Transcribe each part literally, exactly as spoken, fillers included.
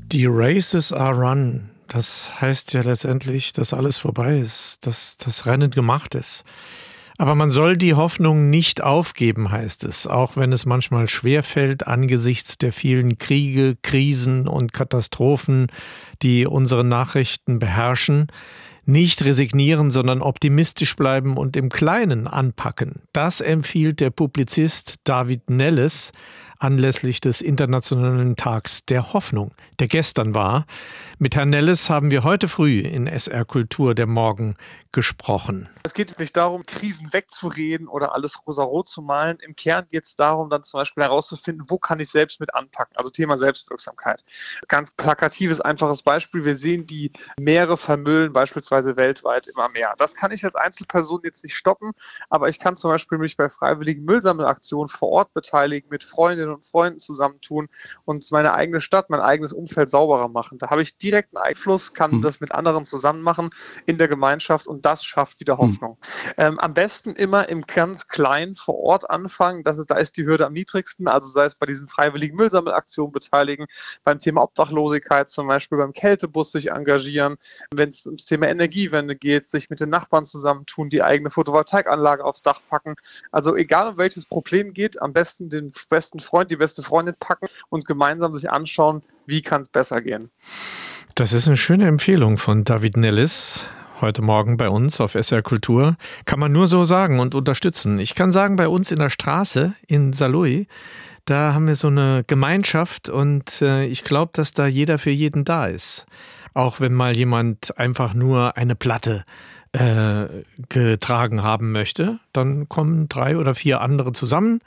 Die Races are run. Das heißt ja letztendlich, dass alles vorbei ist, dass das Rennen gemacht ist. Aber man soll die Hoffnung nicht aufgeben, heißt es, auch wenn es manchmal schwerfällt angesichts der vielen Kriege, Krisen und Katastrophen, die unsere Nachrichten beherrschen. Nicht resignieren, sondern optimistisch bleiben und im Kleinen anpacken. Das empfiehlt der Publizist David Nelles anlässlich des Internationalen Tags der Hoffnung, der gestern war. Mit Herrn Nelles haben wir heute früh in S R Kultur der Morgen gesprochen. Es geht nicht darum, Krisen wegzureden oder alles rosarot zu malen. Im Kern geht es darum, dann zum Beispiel herauszufinden, wo kann ich selbst mit anpacken. Also Thema Selbstwirksamkeit. Ganz plakatives, einfaches Beispiel. Wir sehen die Meere vermüllen beispielsweise weltweit immer mehr. Das kann ich als Einzelperson jetzt nicht stoppen, aber ich kann zum Beispiel mich bei freiwilligen Müllsammelaktionen vor Ort beteiligen, mit Freundinnen und Freunden zusammentun und meine eigene Stadt, mein eigenes Umfeld sauberer machen. Da habe ich direkten Einfluss, kann hm. das mit anderen zusammen machen in der Gemeinschaft und das schafft wieder Hoffnung. Hm. Ähm, am besten immer im ganz Kleinen vor Ort anfangen. Das ist, da ist die Hürde am niedrigsten. Also sei es bei diesen freiwilligen Müllsammelaktionen beteiligen, beim Thema Obdachlosigkeit zum Beispiel, beim Kältebus sich engagieren, wenn es ums Thema Energiewende geht, sich mit den Nachbarn zusammentun, die eigene Photovoltaikanlage aufs Dach packen. Also egal um welches Problem geht, am besten den besten Freund, die beste Freundin packen und gemeinsam sich anschauen, wie kann es besser gehen. Das ist eine schöne Empfehlung von David Nelles. Heute Morgen bei uns auf S R Kultur. Kann man nur so sagen und unterstützen. Ich kann sagen, bei uns in der Straße in Saarlouis, da haben wir so eine Gemeinschaft und äh, ich glaube, dass da jeder für jeden da ist. Auch wenn mal jemand einfach nur eine Platte äh, getragen haben möchte, dann kommen drei oder vier andere zusammen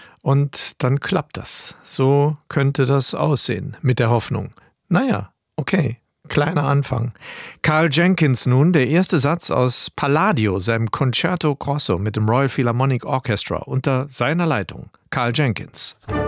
und dann klappt das. So könnte das aussehen mit der Hoffnung. Naja, okay. Kleiner Anfang. Karl Jenkins nun, der erste Satz aus Palladio, seinem Concerto Grosso mit dem Royal Philharmonic Orchestra unter seiner Leitung. Karl Jenkins.